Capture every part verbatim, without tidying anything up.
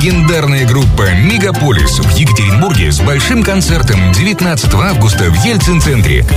легендарная группа «Мегаполис» в Екатеринбурге с большим концертом девятнадцатого августа в Ельцин-центре.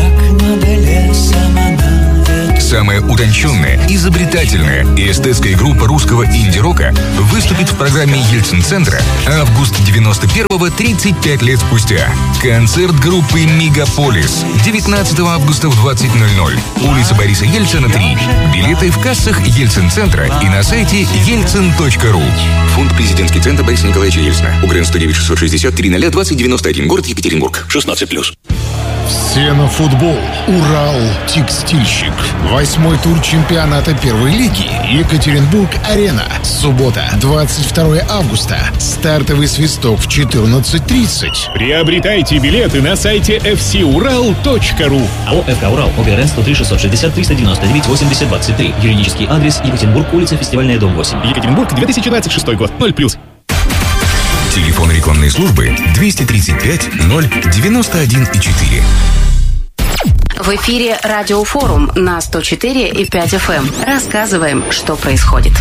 Самая утонченная, изобретательная и эстетская группа русского инди-рока выступит в программе Ельцин-центра «Август девяносто первого, тридцать пять лет спустя». Концерт группы «Мегаполис» девятнадцатого августа в двадцать ноль ноль. Улица Бориса Ельцина, три. Билеты в кассах Ельцин-центра и на сайте ельцин точка ру. Фонд «Президентский центр Бориса Николаевича Ельцина». УГРН сто девять шестьсот шестьдесят три ноль двадцать девяносто один. Город Екатеринбург. шестнадцать плюс. Все на футбол. Урал Текстильщик. Восьмой тур чемпионата первой лиги. Екатеринбург-Арена. Суббота, двадцать второго августа. Стартовый свисток в четырнадцать тридцать. Приобретайте билеты на сайте эф си урал точка ру. АО «ФК Урал», ОГРН сто три шестьсот шестьдесят триста девяносто девять восемьдесят двадцать три. Юридический адрес: Екатеринбург, улица Фестивальная, дом восемь. Екатеринбург, две тысячи двадцать шестой год. ноль плюс. Телефон рекламной службы двести тридцать пять ноль девяносто один четыре. В эфире Радиофорум на сто четыре и пять эф эм. Рассказываем, что происходит.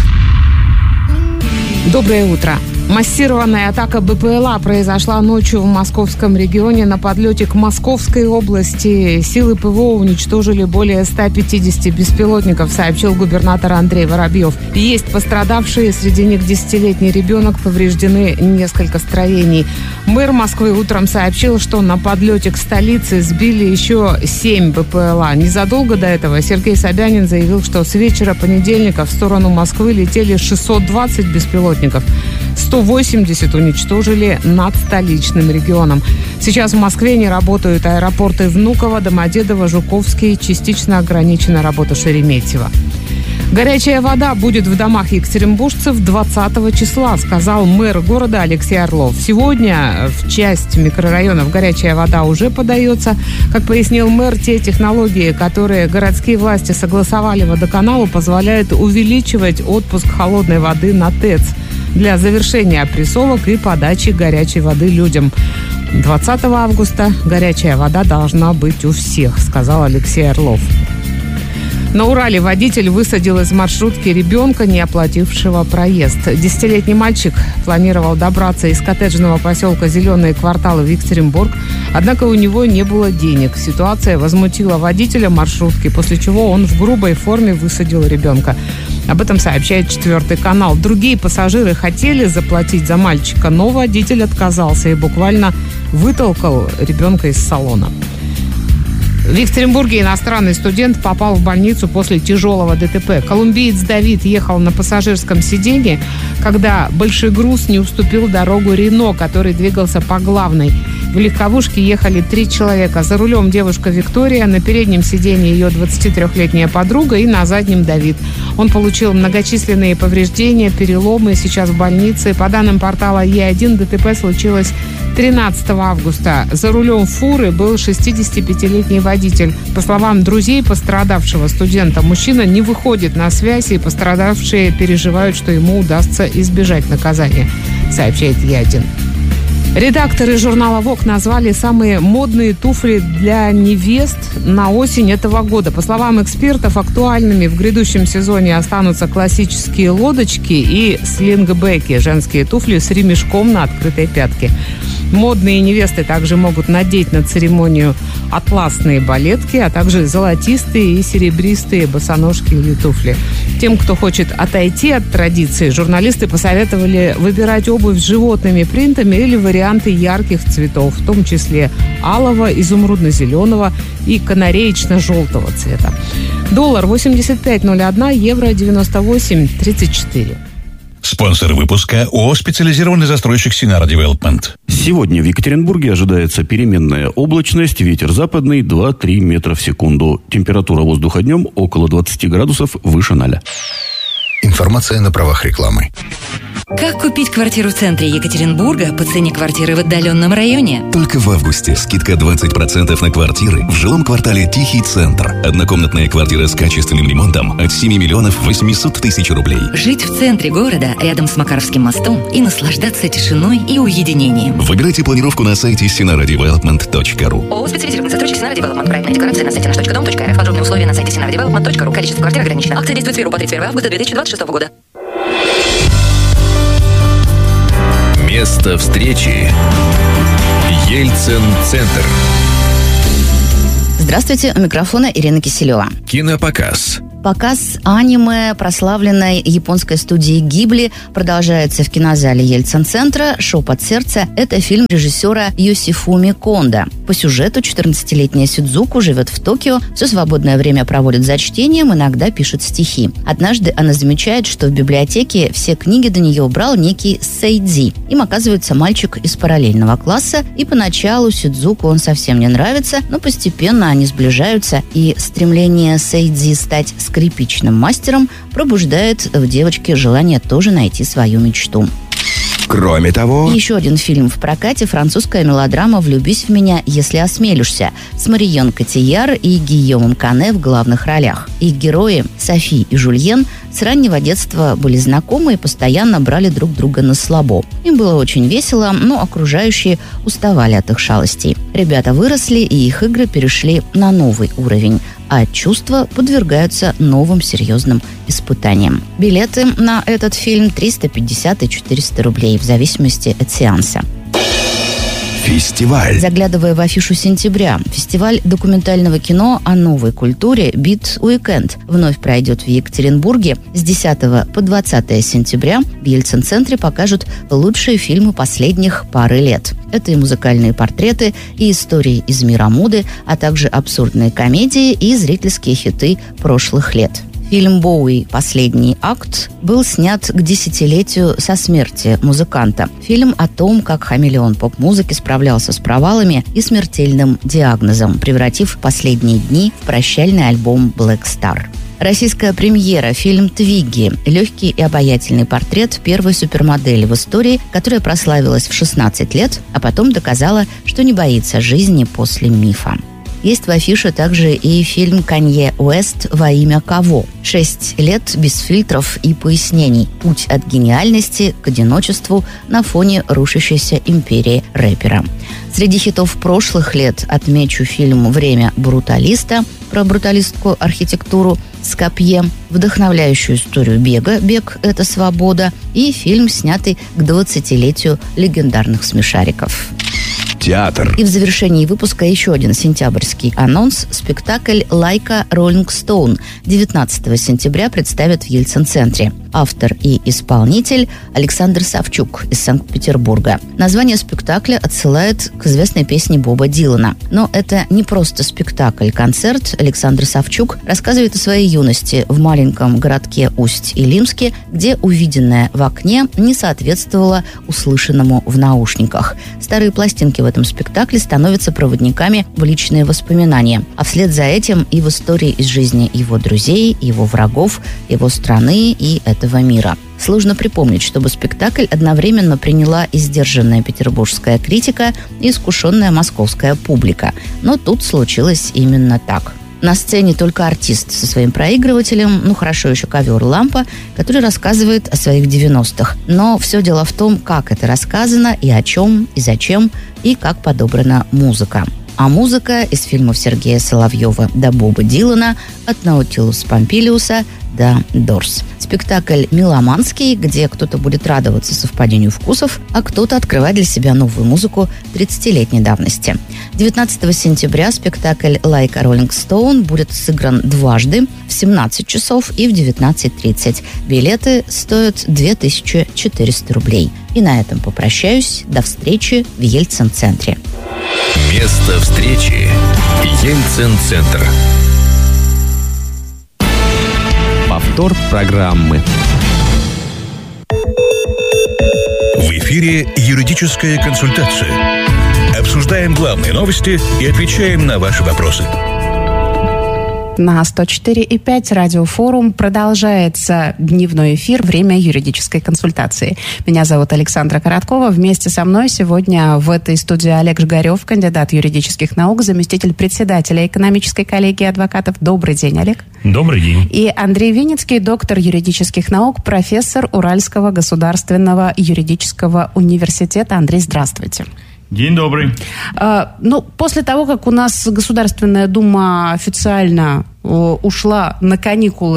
Доброе утро. Массированная атака БПЛА произошла ночью в московском регионе на подлете к Московской области. Силы ПВО уничтожили более ста пятидесяти беспилотников, сообщил губернатор Андрей Воробьев. Есть пострадавшие, среди них десятилетний ребенок, повреждены несколько строений. Мэр Москвы утром сообщил, что на подлете к столице сбили еще семь БПЛА. Незадолго до этого Сергей Собянин заявил, что с вечера понедельника в сторону Москвы летели шестьсот двадцать беспилотников. сто восемьдесят уничтожили над столичным регионом. Сейчас в Москве не работают аэропорты Внуково, Домодедово, Жуковский. Частично ограничена работа Шереметьево. Горячая вода будет в домах екатеринбуржцев двадцатого числа, сказал мэр города Алексей Орлов. Сегодня в часть микрорайонов горячая вода уже подается. Как пояснил мэр, те технологии, которые городские власти согласовали водоканалу, позволяют увеличивать отпуск холодной воды на ТЭЦ для завершения опрессовок и подачи горячей воды людям. двадцатого августа горячая вода должна быть у всех, сказал Алексей Орлов. На Урале водитель высадил из маршрутки ребенка, не оплатившего проезд. Десятилетний мальчик планировал добраться из коттеджного поселка Зеленые кварталы в Екатеринбург, однако у него не было денег. Ситуация возмутила водителя маршрутки, после чего он в грубой форме высадил ребенка. Об этом сообщает Четвертый канал. Другие пассажиры хотели заплатить за мальчика, но водитель отказался и буквально вытолкал ребенка из салона. В Екатеринбурге иностранный студент попал в больницу после тяжелого ДТП. Колумбиец Давид ехал на пассажирском сиденье, когда большой груз не уступил дорогу Рено, который двигался по главной. В легковушке ехали три человека. За рулем девушка Виктория, на переднем сиденье ее двадцатитрёхлетняя подруга и на заднем Давид. Он получил многочисленные повреждения, переломы, сейчас в больнице. По данным портала Е один, ДТП случилось тринадцатого августа. За рулем фуры был шестидесятипятилетний водитель. По словам друзей пострадавшего студента, мужчина не выходит на связь, и пострадавшие переживают, что ему удастся избежать наказания, сообщает Е один. Редакторы журнала «Вог» назвали самые модные туфли для невест на осень этого года. По словам экспертов, актуальными в грядущем сезоне останутся классические лодочки и слингбеки – женские туфли с ремешком на открытой пятке. Модные невесты также могут надеть на церемонию атласные балетки, а также золотистые и серебристые босоножки или туфли. Тем, кто хочет отойти от традиции, журналисты посоветовали выбирать обувь с животными принтами или варианты ярких цветов, в том числе алого, изумрудно-зеленого и канареечно-желтого цвета. Доллар восемьдесят пять ноль один, евро девяносто восемь тридцать четыре. Спонсор выпуска ООО «Специализированный застройщик Синара Девелопмент». Сегодня в Екатеринбурге ожидается переменная облачность, ветер западный два-три метра в секунду. Температура воздуха днем около двадцати градусов выше ноля. Информация на правах рекламы. Как купить квартиру в центре Екатеринбурга по цене квартиры в отдаленном районе? Только в августе скидка двадцать процентов на квартиры в жилом квартале «Тихий центр». Однокомнатная квартира с качественным ремонтом от семи миллионов восемьсот тысяч рублей. Жить в центре города, рядом с Макаровским мостом, и наслаждаться тишиной и уединением. Выбирайте планировку на сайте синара девелопмент точка ру. ООО «Специализированный застройщик Синара Девелопмент». Проектная декларация на сайте наш точка дом точка эр эф. Подробные условия на сайте синара девелопмент точка ру. Количество квартир ограничено. Акция действует с первого по тридцать первое августа две тысячи двадцать шестого года. Место встречи. Ельцин-центр. Здравствуйте, у микрофона Ирина Киселева. Кинопоказ. Показ аниме прославленной японской студии Гибли продолжается в кинозале Ельцин-центра. «Шепот сердца» – это фильм режиссера Йосифуми Кондо. По сюжету четырнадцатилетняя Сидзуку живет в Токио, все свободное время проводит за чтением, иногда пишет стихи. Однажды она замечает, что в библиотеке все книги до нее убрал некий Сейдзи. Им оказывается мальчик из параллельного класса, и поначалу Сидзуку он совсем не нравится, но постепенно они сближаются, и стремление Сейдзи стать скрипичным мастером пробуждает в девочке желание тоже найти свою мечту. Кроме того... Еще один фильм в прокате – французская мелодрама «Влюбись в меня, если осмелишься» с Марион Котийяр и Гийомом Кане в главных ролях. Их герои Софи и Жульен с раннего детства были знакомы и постоянно брали друг друга на слабо. Им было очень весело, но окружающие уставали от их шалостей. Ребята выросли, и их игры перешли на новый уровень, а чувства подвергаются новым серьезным испытаниям. Билеты на этот фильм триста пятьдесят и четыреста рублей в зависимости от сеанса. Фестиваль. Заглядывая в афишу сентября, фестиваль документального кино о новой культуре «Бит Уикенд» вновь пройдет в Екатеринбурге. С десятого по двадцатое сентября в Ельцин-центре покажут лучшие фильмы последних пары лет. Это и музыкальные портреты, и истории из мира моды, а также абсурдные комедии и зрительские хиты прошлых лет. Фильм «Боуи. Последний акт» был снят к десятилетию со смерти музыканта. Фильм о том, как хамелеон поп-музыки справлялся с провалами и смертельным диагнозом, превратив последние дни в прощальный альбом «Black Star». Российская премьера – фильм «Твигги». Легкий и обаятельный портрет первой супермодели в истории, которая прославилась в шестнадцать лет, а потом доказала, что не боится жизни после мифа. Есть в афише также и фильм Канье Уэст «Во имя кого?». Шесть лет без фильтров и пояснений. Путь от гениальности к одиночеству на фоне рушащейся империи рэпера. Среди хитов прошлых лет отмечу фильм «Время бруталиста» про бруталистскую архитектуру Скопье, вдохновляющую историю бега «Бег – это свобода» и фильм, снятый к двадцатилетию легендарных смешариков. Театр. И в завершении выпуска еще один сентябрьский анонс. Спектакль «Лайка Роллинг Стоун» девятнадцатого сентября представят в Ельцин-центре. Автор и исполнитель Александр Савчук из Санкт-Петербурга. Название спектакля отсылает к известной песне Боба Дилана. Но это не просто спектакль-концерт. Александр Савчук рассказывает о своей юности в маленьком городке Усть-Илимске, где увиденное в окне не соответствовало услышанному в наушниках. Старые пластинки в этом спектакле становятся проводниками в личные воспоминания. А вслед за этим и в истории из жизни его друзей, его врагов, его страны и этого мира. Сложно припомнить, чтобы спектакль одновременно приняла и сдержанная петербургская критика, и искушенная московская публика. Но тут случилось именно так. На сцене только артист со своим проигрывателем, ну хорошо еще ковер-лампа, который рассказывает о своих девяностых. Но все дело в том, как это рассказано, и о чем, и зачем, и как подобрана музыка. А музыка из фильмов Сергея Соловьева до Боба Дилана, от Наутилус Помпилиуса до Дорс. Спектакль меломанский, где кто-то будет радоваться совпадению вкусов, а кто-то открывать для себя новую музыку тридцатилетней давности. девятнадцатого сентября спектакль «Лайка Роллинг Стоун» будет сыгран дважды в семнадцать часов и в девятнадцать тридцать. Билеты стоят две тысячи четыреста рублей. И на этом попрощаюсь. До встречи в Ельцин-центре. Место встречи. Ельцин-центр. Повтор программы. В эфире юридическая консультация. Обсуждаем главные новости и отвечаем на ваши вопросы. На сто четыре и пять радиофорум продолжается дневной эфир «Время юридической консультации». Меня зовут Александра Короткова. Вместе со мной сегодня в этой студии Олег Жигарев, кандидат юридических наук, заместитель председателя экономической коллегии адвокатов. Добрый день, Олег. Добрый день. И Андрей Винницкий, доктор юридических наук, профессор Уральского государственного юридического университета. Андрей, здравствуйте. День добрый. А, ну, после того, как у нас Государственная Дума официально о, ушла на каникулы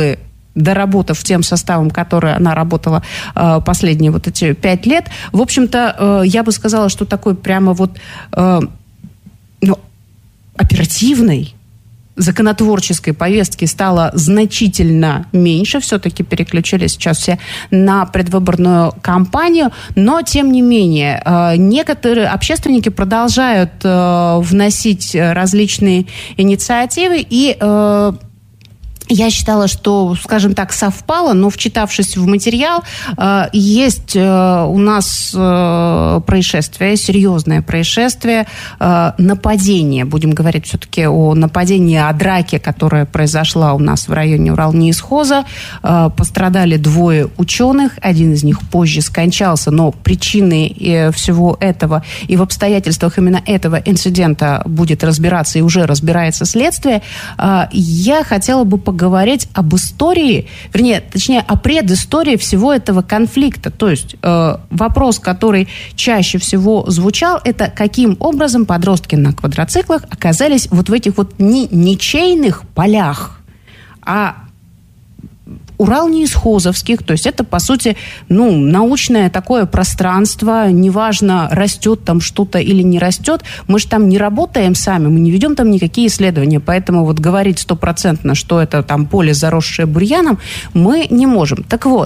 доработав тем составом, который она работала э, последние вот эти пять лет. В общем-то, э, я бы сказала, что такой прямо вот э, ну, оперативной, законотворческой повестки стало значительно меньше. Все-таки переключились сейчас все на предвыборную кампанию. Но, тем не менее, э, некоторые общественники продолжают э, вносить различные инициативы. И э, я считала, что, скажем так, совпало, но, вчитавшись в материал, э, есть э, у нас э, происшествие, серьезное происшествие, э, нападение, будем говорить все-таки о нападении, о драке, которая произошла у нас в районе Уралнеисхоза. Э, пострадали двое ученых, один из них позже скончался, но причиной э, всего этого и в обстоятельствах именно этого инцидента будет разбираться и уже разбирается следствие. Э, я хотела бы поговорить говорить об истории, вернее, точнее, о предыстории всего этого конфликта. То есть э, вопрос, который чаще всего звучал, это каким образом подростки на квадроциклах оказались вот в этих вот не ничейных полях, а уралнеисхозовских, то есть это, по сути, ну, научное такое пространство, неважно, растет там что-то или не растет, мы же там не работаем сами, мы не ведем там никакие исследования, поэтому вот говорить стопроцентно, что это там поле, заросшее бурьяном, мы не можем. Так вот,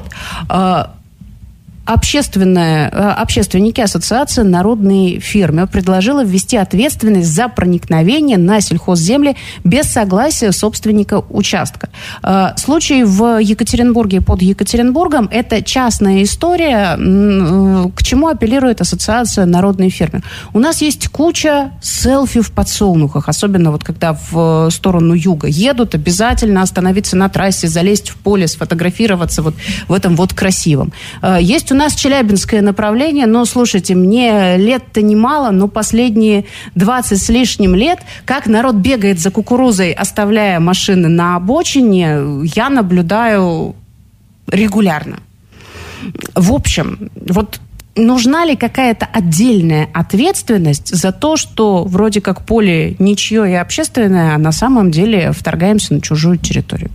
Общественная, общественники Ассоциации народные фермы предложила ввести ответственность за проникновение на сельхозземли без согласия собственника участка. Случай в Екатеринбурге, под Екатеринбургом, это частная история, к чему апеллирует Ассоциация народные фермы. У нас есть куча селфи в подсолнухах, особенно вот когда в сторону юга едут, обязательно остановиться на трассе, залезть в поле, сфотографироваться вот в этом вот красивом. Есть у У нас челябинское направление, но, слушайте, мне лет-то немало, но последние двадцать с лишним лет, как народ бегает за кукурузой, оставляя машины на обочине, я наблюдаю регулярно. В общем, вот нужна ли какая-то отдельная ответственность за то, что вроде как поле ничье и общественное, а на самом деле вторгаемся на чужую территорию?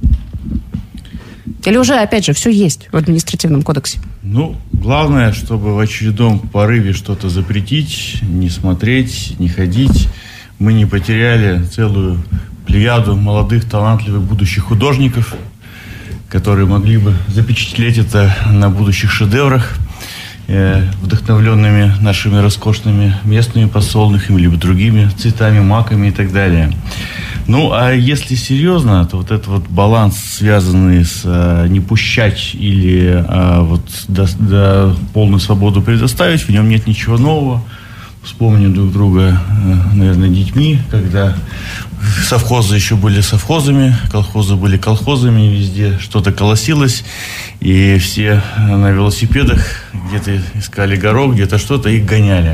Или уже, опять же, все есть в административном кодексе? Ну, главное, чтобы в очередном порыве что-то запретить, не смотреть, не ходить, мы не потеряли целую плеяду молодых, талантливых будущих художников, которые могли бы запечатлеть это на будущих шедеврах, э, вдохновленными нашими роскошными местными подсолнухами, либо другими цветами, маками и так далее. Ну, а если серьезно, то вот этот вот баланс, связанный с а, не пущать или а, вот до, до полную свободу предоставить, в нем нет ничего нового. Вспомним друг друга, наверное, детьми, когда совхозы еще были совхозами, колхозы были колхозами, везде что-то колосилось, и все на велосипедах где-то искали горох, где-то что-то, их гоняли.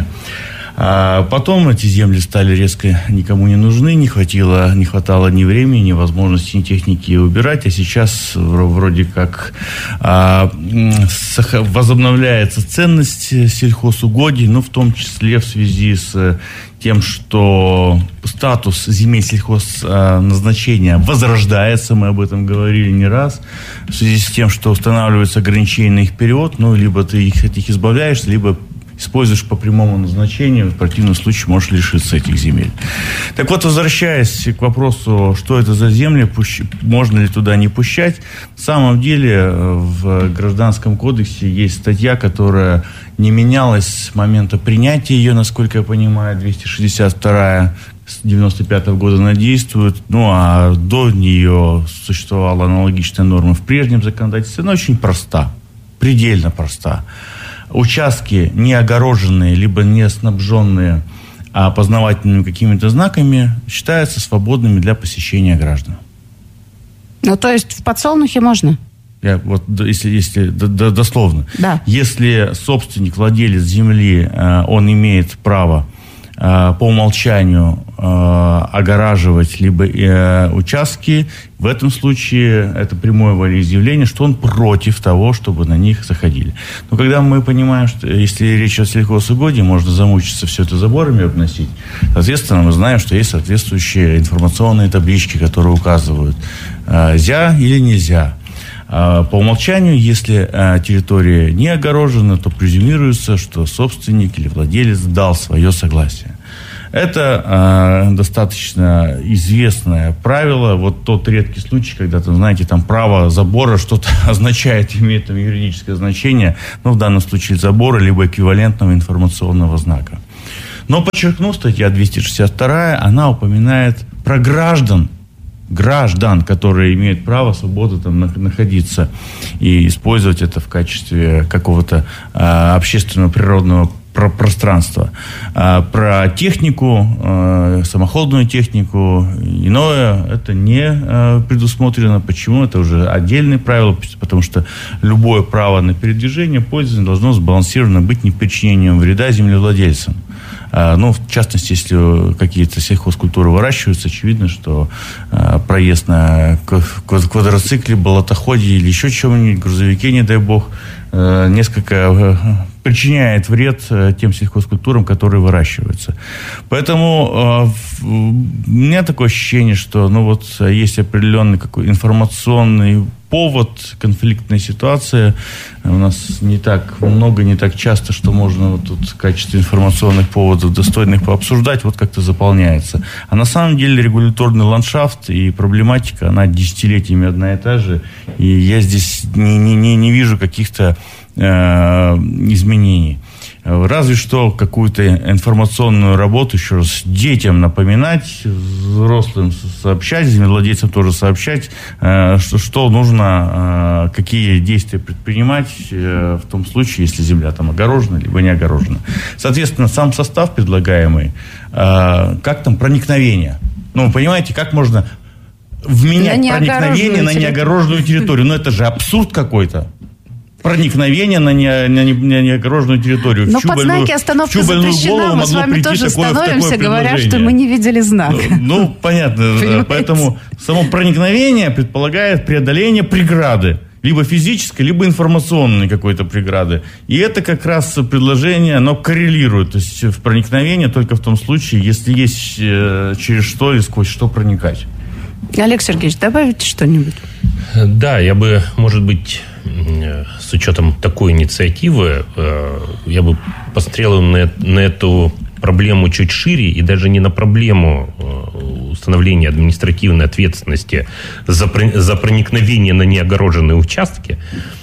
А потом эти земли стали резко никому не нужны, не хватило, не хватало ни времени, ни возможности, ни техники убирать, а сейчас вроде как а, возобновляется ценность сельхозугодий, ну, в том числе в связи с тем, что статус земель сельхозназначения возрождается, мы об этом говорили не раз, в связи с тем, что устанавливаются ограничения на их период, ну, либо ты их, от них избавляешься, либо используешь по прямому назначению, в противном случае можешь лишиться этих земель. Так вот, возвращаясь к вопросу, что это за земли, пущ... можно ли туда не пущать, на самом деле в Гражданском кодексе есть статья, которая не менялась с момента принятия ее, насколько я понимаю, двести шестьдесят вторая, с девяносто пятого года она действует, ну а до нее существовала аналогичная норма в прежнем законодательстве, она очень проста, предельно проста. Участки, не огороженные, либо не снабженные опознавательными какими-то знаками, считаются свободными для посещения граждан. Ну, то есть в подсолнухе можно? Я, вот, если, если дословно. Да. Если собственник, владелец земли, он имеет право по умолчанию огораживать либо участки, в этом случае это прямое волеизъявление, что он против того, чтобы на них заходили. Но когда мы понимаем, что если речь о сельхозугодии, можно замучиться все это заборами обносить, соответственно, мы знаем, что есть соответствующие информационные таблички, которые указывают, нельзя или нельзя. По умолчанию, если территория не огорожена, то презюмируется, что собственник или владелец дал свое согласие. Это э, достаточно известное правило. Вот тот редкий случай, когда, там, знаете, там право забора что-то означает, имеет там юридическое значение, ну, в данном случае забора, либо эквивалентного информационного знака. Но подчеркну, статья двести шестьдесят два, она упоминает про граждан, граждан, которые имеют право свободу там находиться и использовать это в качестве какого-то э, общественного природного про пространство. А про технику, э, самоходную технику, иное, это не э, предусмотрено. Почему? Это уже отдельные правила, потому что любое право на передвижение пользования должно сбалансированно быть непричинением вреда землевладельцам. А, ну, в частности, если какие-то сельхозкультуры выращиваются, очевидно, что э, проезд на квадроцикле, болотоходе или еще чем-нибудь, грузовике, не дай бог, э, несколько... Э, причиняет вред тем сельхозкультурам, которые выращиваются. Поэтому э, у меня такое ощущение, что ну, вот, есть определенный какой информационный повод, конфликтная ситуация. У нас не так много, не так часто, что можно вот тут в качестве информационных поводов достойных пообсуждать, вот как-то заполняется. А на самом деле регуляторный ландшафт и проблематика, она десятилетиями одна и та же. И я здесь не, не, не вижу каких-то изменений. Разве что какую-то информационную работу, еще раз, детям напоминать, взрослым сообщать, землевладельцам тоже сообщать, что, что нужно, какие действия предпринимать в том случае, если земля там огорожена, либо не огорожена. Соответственно, сам состав предлагаемый, как там проникновение. Ну, понимаете, как можно вменять проникновение на неогороженную территорию? Ну, это же абсурд какой-то. Проникновение на, не, на, не, на неогороженную территорию. Но под знаки остановка запрещена. Мы с вами тоже такое, становимся, говоря, что мы не видели знак. Ну, ну понятно. Понимаете? Поэтому само проникновение предполагает преодоление преграды. Либо физической, либо информационной какой-то преграды. И это как раз предложение, оно коррелирует. То есть в проникновение только в том случае, если есть э, через что или сквозь что проникать. Олег Сергеевич, добавите что-нибудь? Да, я бы, может быть, с учетом такой инициативы, я бы посмотрел на, на эту проблему чуть шире, и даже не на проблему установления административной ответственности за, за проникновение на неогороженные участки,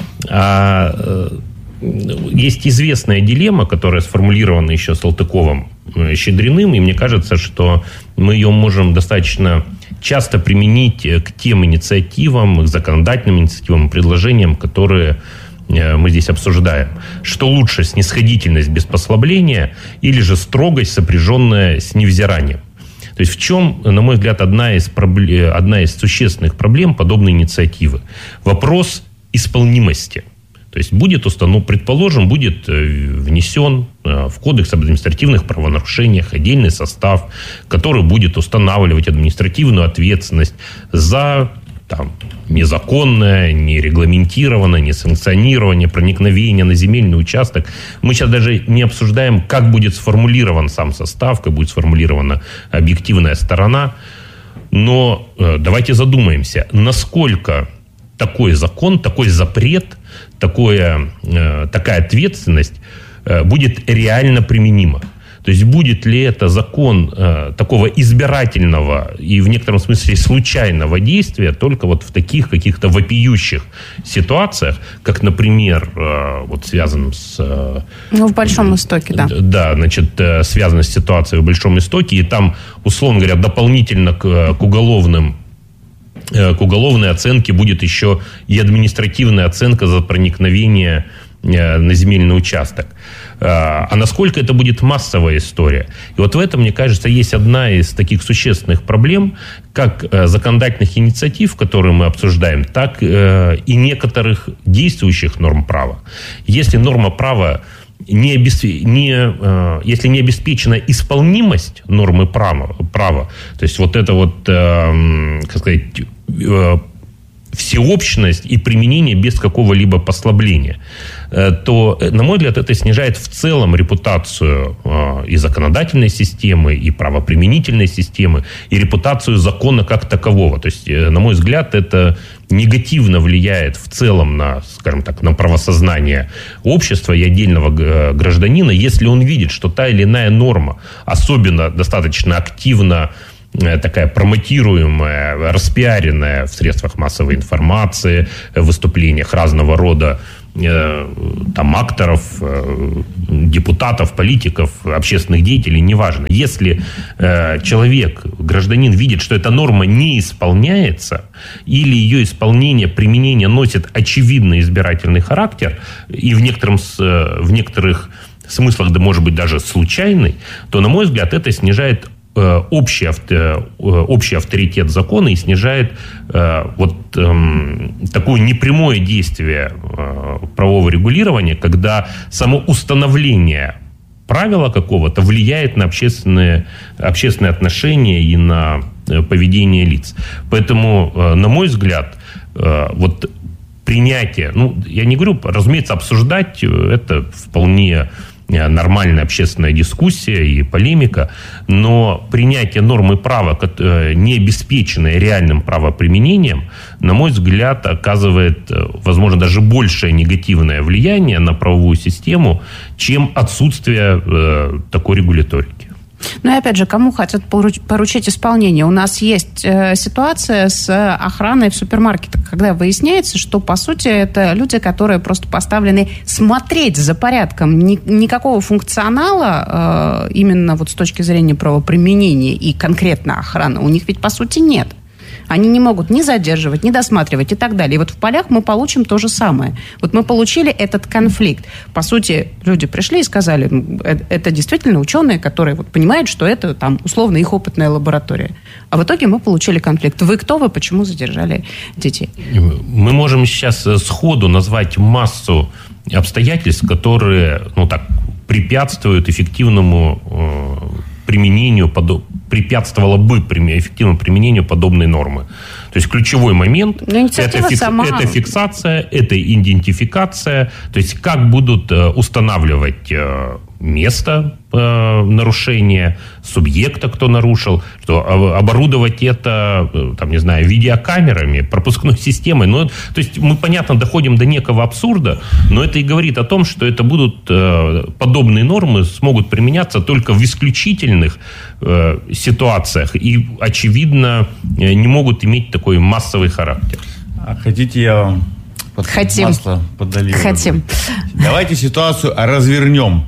а есть известная дилемма, которая сформулирована еще Салтыковым, Щедриным, и мне кажется, что мы ее можем достаточно часто применить к тем инициативам, к законодательным инициативам, предложениям, которые мы здесь обсуждаем. Что лучше, снисходительность без послабления или же строгость, сопряженная с невзиранием? То есть в чем, на мой взгляд, одна из, проблем, одна из существенных проблем подобной инициативы? Вопрос исполнимости. То есть будет установлен, предположим, будет внесен в Кодекс об административных правонарушениях отдельный состав, который будет устанавливать административную ответственность за там, незаконное, нерегламентированное, несанкционирование проникновения на земельный участок. Мы сейчас даже не обсуждаем, как будет сформулирован сам состав, как будет сформулирована объективная сторона. Но э, давайте задумаемся, насколько такой закон, такой запрет, такое, э, такая ответственность э, будет реально применима. То есть будет ли это закон э, такого избирательного и в некотором смысле случайного действия только вот в таких каких-то вопиющих ситуациях, как, например, э, вот связанным с... Э, ну, в Большом Истоке, да. Да, значит, э, связано с ситуацией в Большом Истоке, и там, условно говоря, дополнительно к, к уголовным к уголовной оценке будет еще и административная оценка за проникновение на земельный участок. А насколько это будет массовая история? И вот в этом, мне кажется, есть одна из таких существенных проблем, как законодательных инициатив, которые мы обсуждаем, так и некоторых действующих норм права. Если норма права Не обесп... не, э, если не обеспечена исполнимость нормы права, права, то есть вот это вот, э, как сказать, э, всеобщность и применение без какого-либо послабления, то, на мой взгляд, это снижает в целом репутацию и законодательной системы, и правоприменительной системы, и репутацию закона как такового. То есть, на мой взгляд, это негативно влияет в целом на, скажем так, на правосознание общества и отдельного гражданина, если он видит, что та или иная норма, особенно достаточно активно такая промотируемая, распиаренная в средствах массовой информации, в выступлениях разного рода там акторов, депутатов, политиков, общественных деятелей, неважно. Если э, человек, гражданин, видит, что эта норма не исполняется, или ее исполнение, применение носит очевидный избирательный характер, и в, некотором, в некоторых смыслах, да, может быть, даже случайный, то, на мой взгляд, это снижает Общий, общий авторитет закона и снижает э, вот э, такое непрямое действие э, правового регулирования, когда само установление правила какого-то влияет на общественные, общественные отношения и на э, поведение лиц. Поэтому, э, на мой взгляд, э, вот принятие, ну, я не говорю, разумеется, обсуждать это вполне нормальная общественная дискуссия и полемика, но принятие нормы права, не обеспеченное реальным правоприменением, на мой взгляд, оказывает, возможно, даже большее негативное влияние на правовую систему, чем отсутствие э, такой регуляторики. Ну и опять же, кому хотят поручить исполнение? У нас есть э, ситуация с охраной в супермаркетах, когда выясняется, что, по сути, это люди, которые просто поставлены смотреть за порядком. Ни, никакого функционала э, именно вот с точки зрения правоприменения и конкретно охраны у них ведь, по сути, нет. Они не могут ни задерживать, ни досматривать и так далее. И вот в полях мы получим то же самое. Вот мы получили этот конфликт. По сути, люди пришли и сказали, это действительно ученые, которые вот понимают, что это там условно их опытная лаборатория. А в итоге мы получили конфликт. Вы кто вы, почему задержали детей? Мы можем сейчас сходу назвать массу обстоятельств, которые, ну так, препятствуют эффективному э, применению, подо... препятствовало бы эффективному применению подобной нормы. То есть ключевой момент – это, фикс... сама... это фиксация, это идентификация, то есть как будут устанавливать место нарушения, субъекта, кто нарушил, что оборудовать это, там, не знаю, видеокамерами, пропускной системой. Ну, то есть мы, понятно, доходим до некого абсурда, но это и говорит о том, что это будут подобные нормы смогут применяться только в исключительных ситуациях и, очевидно, не могут иметь такой массовый характер. А хотите, я вам под Хотим. масло подолью? Хотим. Давайте ситуацию развернем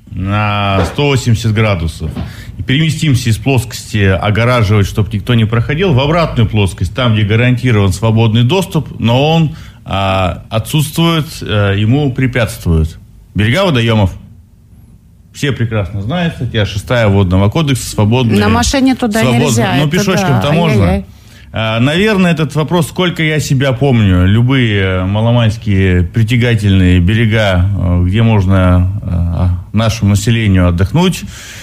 на сто восемьдесят градусов и переместимся из плоскости огораживать, чтобы никто не проходил, в обратную плоскость, там, где гарантирован свободный доступ, но он а, отсутствует, а, ему препятствует. Берега водоемов. Все прекрасно знают, статья шестая Водного кодекса, свободные. На машине туда свободные. Нельзя. Ну, пешочком-то да. можно. Ай-яй-яй. Наверное, этот вопрос, сколько я себя помню, любые маломальские притягательные берега, где можно нашему населению отдохнуть,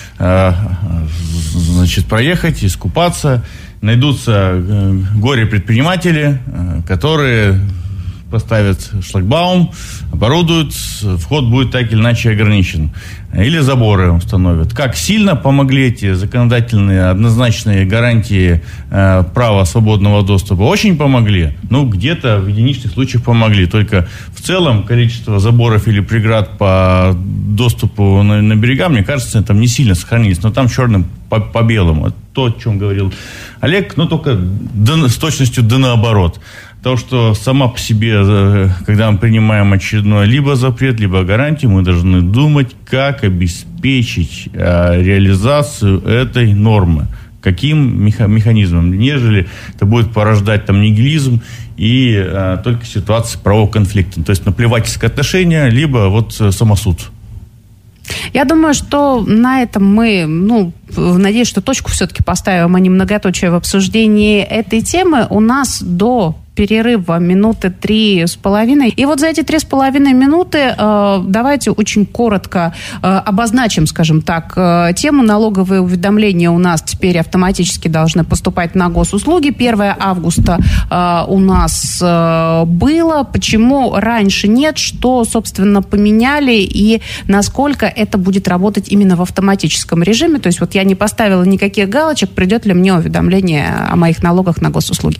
значит, проехать, искупаться, найдутся горе-предприниматели, которые поставят шлагбаум, оборудуют, вход будет так или иначе ограничен. Или заборы установят. Как сильно помогли эти законодательные однозначные гарантии э, права свободного доступа? Очень помогли. Ну, где-то в единичных случаях помогли. Только в целом количество заборов или преград по доступу на, на берега, мне кажется, там не сильно сохранились. Но там черным по, по белому. То, о чем говорил Олег, но только да, с точностью да наоборот. То, что сама по себе, когда мы принимаем очередной либо запрет, либо гарантию, мы должны думать, как обеспечить э, реализацию этой нормы. Каким меха- механизмом, нежели это будет порождать там нигилизм и э, только ситуации правового конфликта. То есть наплевательское отношение, либо вот самосуд. Я думаю, что на этом мы, ну, надеюсь, что точку все-таки поставим, а не многоточие в обсуждении этой темы. У нас до перерыва минуты три с половиной. И вот за эти три с половиной минуты э, давайте очень коротко э, обозначим, скажем так, э, тему. Налоговые уведомления у нас теперь автоматически должны поступать на госуслуги. первого августа э, у нас э, было. Почему раньше нет? Что, собственно, поменяли? И насколько это будет работать именно в автоматическом режиме? То есть вот я не поставила никаких галочек, придет ли мне уведомление о моих налогах на госуслуги?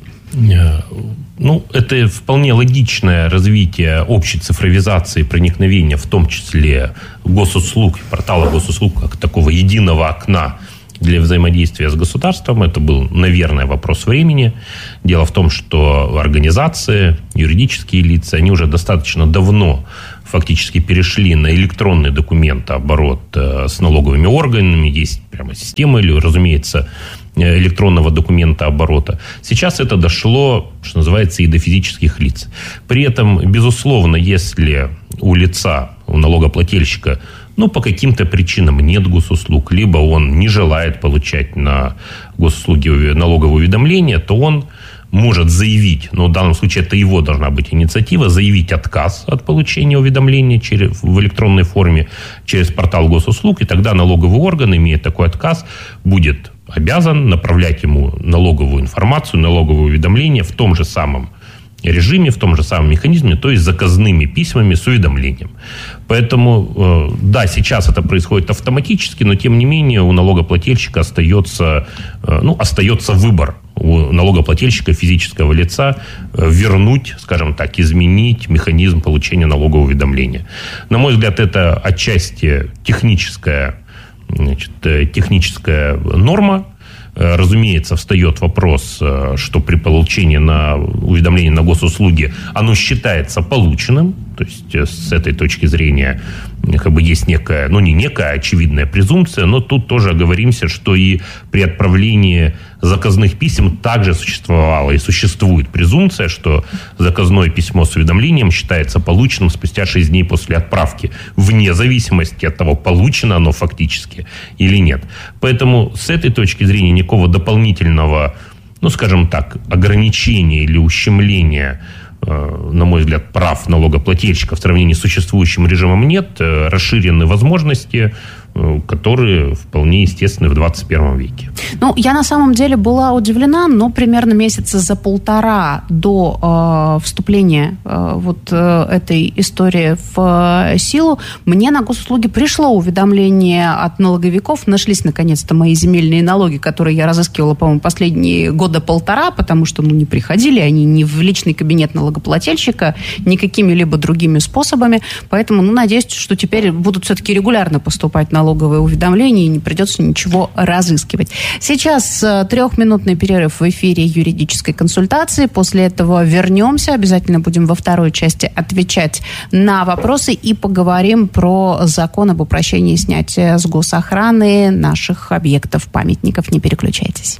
Ну, это вполне логичное развитие общей цифровизации, проникновения, в том числе госуслуг, портала госуслуг, как такого единого окна для взаимодействия с государством. Это был, наверное, вопрос времени. Дело в том, что организации, юридические лица, они уже достаточно давно фактически перешли на электронный документооборот с налоговыми органами. Есть прямо система, или, разумеется, электронного документа оборота. Сейчас это дошло, что называется, и до физических лиц. При этом, безусловно, если у лица, у налогоплательщика, ну, по каким-то причинам нет госуслуг, либо он не желает получать на госуслуги налоговые уведомления, то он может заявить, но в данном случае это его должна быть инициатива, заявить отказ от получения уведомления через, в электронной форме через портал госуслуг, и тогда налоговый орган, имея такой отказ, будет обязан направлять ему налоговую информацию, налоговые уведомления в том же самом режиме, в том же самом механизме, то есть заказными письмами с уведомлением. Поэтому, да, сейчас это происходит автоматически, но тем не менее у налогоплательщика остается, ну, остается выбор у налогоплательщика физического лица вернуть, скажем так, изменить механизм получения налогового уведомления. На мой взгляд, это отчасти техническая, значит, техническая норма. Разумеется, встает вопрос, что при получении на уведомления на госуслуги оно считается полученным. То есть с этой точки зрения как бы есть некая, ну не некая очевидная презумпция, но тут тоже оговоримся, что и при отправлении заказных писем также существовала и существует презумпция, что заказное письмо с уведомлением считается полученным спустя шесть дней после отправки, вне зависимости от того, получено оно фактически или нет. Поэтому с этой точки зрения никакого дополнительного, ну скажем так, ограничения или ущемления, на мой взгляд, прав налогоплательщика в сравнении с существующим режимом нет. Расширены возможности, которые вполне естественны в двадцать первом веке. Ну, я на самом деле была удивлена, но примерно месяца за полтора до э, вступления э, вот э, этой истории в э, силу мне на госуслуги пришло уведомление от налоговиков. Нашлись, наконец-то, мои земельные налоги, которые я разыскивала, по-моему, последние года полтора, потому что, ну, не приходили они ни в личный кабинет налогоплательщика, ни какими-либо другими способами. Поэтому, ну, надеюсь, что теперь будут все-таки регулярно поступать налоги налоговые уведомления, и не придется ничего разыскивать. Сейчас трехминутный перерыв в эфире юридической консультации. После этого вернемся. Обязательно будем во второй части отвечать на вопросы и поговорим про закон об упрощении снятия с госохраны наших объектов, памятников. Не переключайтесь.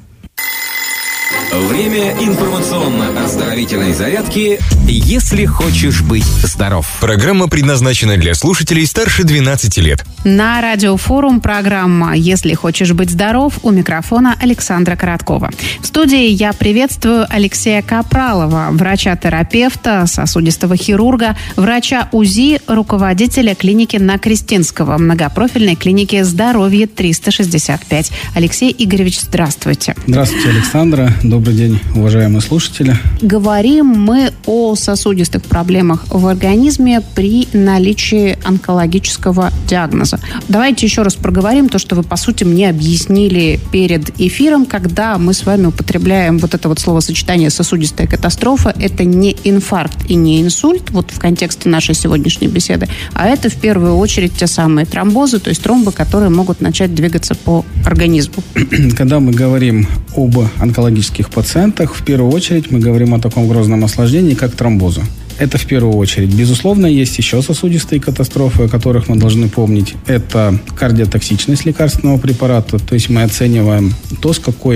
Время информационно-оздоровительной зарядки «Если хочешь быть здоров». Программа предназначена для слушателей старше двенадцати лет. На Радиофорум программа «Если хочешь быть здоров», у микрофона Александра Короткова. В студии я приветствую Алексея Капралова, врача-терапевта, сосудистого хирурга, врача УЗИ, руководителя клиники на Крестинского, многопрофильной клиники «Здоровье триста шестьдесят пять». Алексей Игоревич, здравствуйте. Здравствуйте, Александра. Добрый день, уважаемые слушатели. Говорим мы о сосудистых проблемах в организме при наличии онкологического диагноза. Давайте еще раз проговорим то, что вы, по сути, мне объяснили перед эфиром, когда мы с вами употребляем вот это вот словосочетание «сосудистая катастрофа». Это не инфаркт и не инсульт, вот в контексте нашей сегодняшней беседы, а это в первую очередь те самые тромбозы, то есть тромбы, которые могут начать двигаться по организму. Когда мы говорим об онкологических пациентах, в первую очередь мы говорим о таком грозном осложнении, как тромбозы. Это в первую очередь. Безусловно, есть еще сосудистые катастрофы, о которых мы должны помнить. Это кардиотоксичность лекарственного препарата, то есть мы оцениваем то, с какой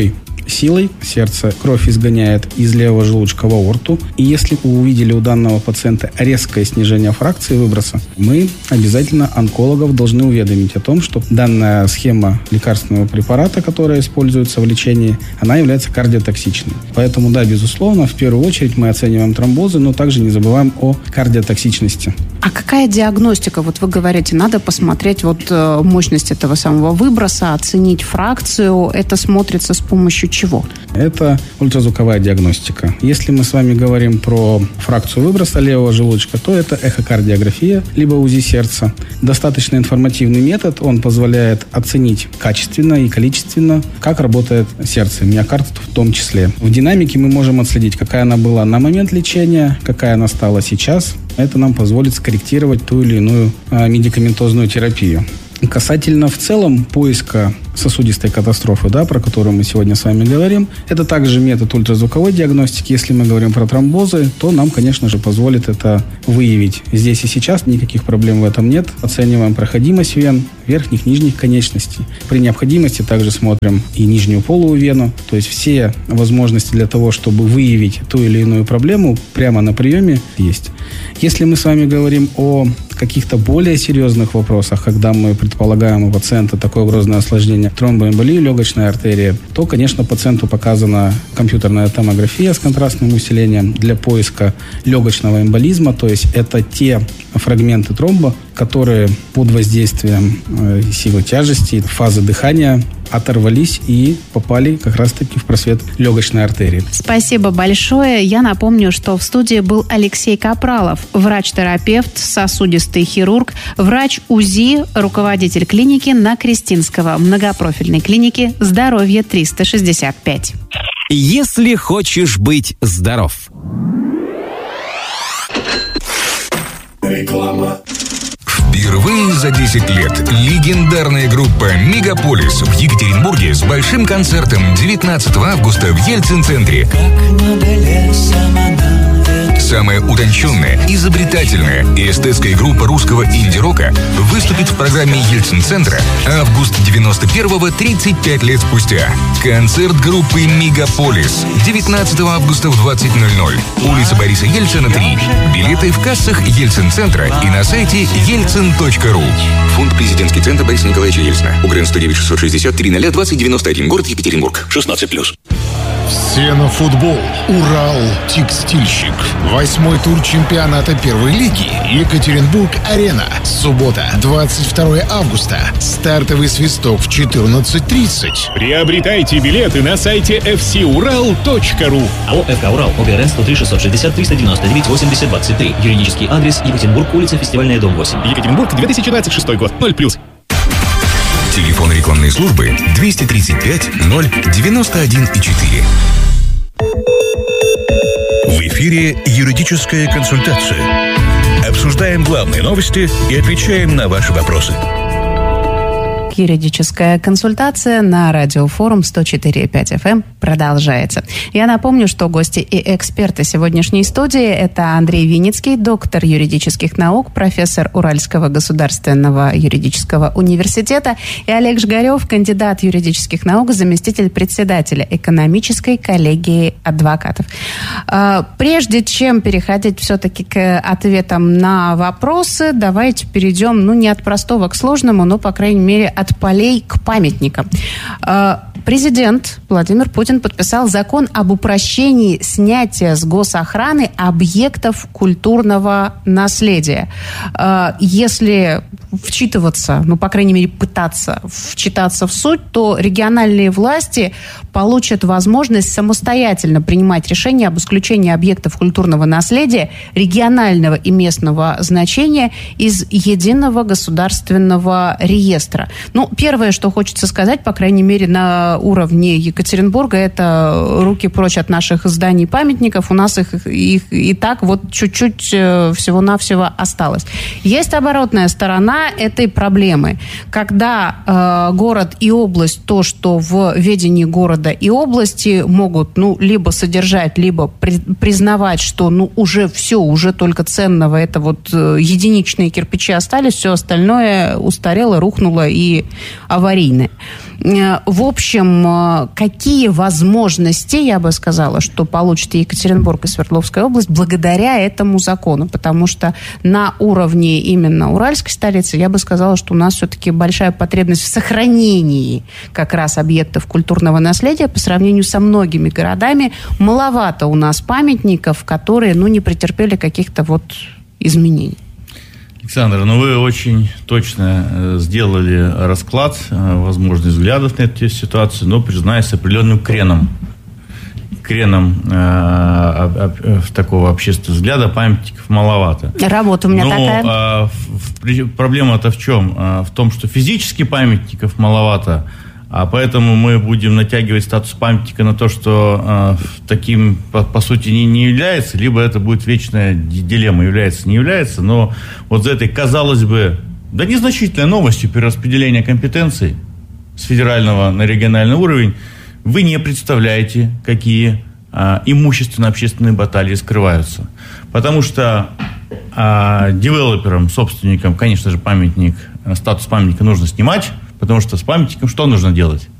силой. Сердце кровь изгоняет из левого желудочка в аорту. И если вы увидели у данного пациента резкое снижение фракции выброса, мы обязательно онкологов должны уведомить о том, что данная схема лекарственного препарата, которая используется в лечении, она является кардиотоксичной. Поэтому, да, безусловно, в первую очередь мы оцениваем тромбозы, но также не забываем о кардиотоксичности. А какая диагностика? Вот вы говорите, надо посмотреть вот мощность этого самого выброса, оценить фракцию. Это смотрится с помощью чего? Это ультразвуковая диагностика. Если мы с вами говорим про фракцию выброса левого желудочка, то это эхокардиография, либо УЗИ сердца. Достаточно информативный метод, он позволяет оценить качественно и количественно, как работает сердце, миокард в том числе. В динамике мы можем отследить, какая она была на момент лечения, какая она стала сейчас. Это нам позволит скорректировать ту или иную а, медикаментозную терапию. Касательно в целом поиска сосудистой катастрофы, да, про которую мы сегодня с вами говорим, это также метод ультразвуковой диагностики. Если мы говорим про тромбозы, то нам, конечно же, позволит это выявить здесь и сейчас. Никаких проблем в этом нет. Оцениваем проходимость вен, верхних, нижних конечностей. При необходимости также смотрим и нижнюю полую вену. То есть все возможности для того, чтобы выявить ту или иную проблему, прямо на приеме есть. Если мы с вами говорим о каких-то более серьезных вопросах, когда мы предполагаем у пациента такое грозное осложнение тромбоэмболии легочной артерии, то, конечно, пациенту показана компьютерная томография с контрастным усилением для поиска легочного эмболизма, то есть это те фрагменты тромба, которые под воздействием э, силы тяжести, фазы дыхания оторвались и попали как раз-таки в просвет легочной артерии. Спасибо большое. Я напомню, что в студии был Алексей Капралов, врач-терапевт, сосудистый хирург, врач УЗИ, руководитель клиники на Крестинского, многопрофильной клиники «Здоровье триста шестьдесят пять». Если хочешь быть здоров. Реклама. Впервые за десять лет легендарная группа «Мегаполис» в Екатеринбурге с большим концертом девятнадцатого августа в Ельцин-центре. Самая утонченная, изобретательная и эстетская группа русского инди-рока выступит в программе Ельцин-центра «Август девяносто первого, тридцать пять лет спустя». Концерт группы «Мегаполис» девятнадцатого августа в двадцать ноль ноль. Улица Бориса Ельцина, три. Билеты в кассах Ельцин-центра и на сайте ельцин точка ру. Фонд «Президентский центр Бориса Николаевича Ельцина». УГРН сто девять шестьсот шестьдесят три ноль двадцать девяносто один. Город Екатеринбург. шестнадцать плюс. Все на футбол. Урал текстильщик. Восьмой тур чемпионата первой лиги. Екатеринбург-Арена. Суббота, двадцать второго августа. Стартовый свисток в четырнадцать тридцать. Приобретайте билеты на сайте эф си урал точка ру. АО «ФК Урал», ОГРН сто три шестьсот шестьдесят триста девяносто девять восемьдесят двадцать три. Юридический адрес Екатеринбург, улица Фестивальная, дом восемь. Екатеринбург, две тысячи двадцать шестой год. ноль плюс. Телефон рекламной службы двести тридцать пять ноль девяносто один и четыре. В эфире юридическая консультация. Обсуждаем главные новости и отвечаем на ваши вопросы. Юридическая консультация на радиофорум сто четыре и пять эф эм продолжается. Я напомню, что гости и эксперты сегодняшней студии – это Андрей Винницкий, доктор юридических наук, профессор Уральского государственного юридического университета, и Олег Жгарев, кандидат юридических наук, заместитель председателя экономической коллегии адвокатов. Прежде чем переходить все-таки к ответам на вопросы, давайте перейдем, ну, не от простого к сложному, но, по крайней мере, от От полей к памятникам. Президент Владимир Путин подписал закон об упрощении снятия с госохраны объектов культурного наследия. Если вчитываться, ну, по крайней мере, пытаться вчитаться в суть, то региональные власти получат возможность самостоятельно принимать решения об исключении объектов культурного наследия регионального и местного значения из единого государственного реестра. Ну, первое, что хочется сказать, по крайней мере, на уровне Екатеринбурга, это руки прочь от наших зданий памятников. У нас их, их и так вот чуть-чуть всего-навсего осталось. Есть оборотная сторона этой проблемы. Когда э, город и область, то, что в ведении города и области могут, ну, либо содержать, либо при, признавать, что, ну, уже все, уже только ценного, это вот э, единичные кирпичи остались, все остальное устарело, рухнуло и аварийное. Э, в общем, посмотрим, какие возможности, я бы сказала, что получит Екатеринбург и Свердловская область благодаря этому закону. Потому что на уровне именно уральской столицы, я бы сказала, что у нас все-таки большая потребность в сохранении как раз объектов культурного наследия по сравнению со многими городами. Маловато у нас памятников, которые, ну, не претерпели каких-то вот изменений. Александр, ну вы очень точно сделали расклад возможных взглядов на эту ситуацию, но, признаюсь, с определенным креном. Креном э, э, такого общественного взгляда памятников маловато. Работа у меня но, такая. Э, в, проблема-то в чем? Э, в том, что физически памятников маловато, а поэтому мы будем натягивать статус памятника на то, что э, таким, по, по сути, не, не является, либо это будет вечная дилемма, является, не является. Но вот за этой, казалось бы, да незначительной новостью перераспределения компетенций с федерального на региональный уровень, вы не представляете, какие э, имущественно-общественные баталии скрываются. Потому что э, девелоперам, собственникам, конечно же, памятник, статус памятника нужно снимать, потому что с памятником что нужно делать?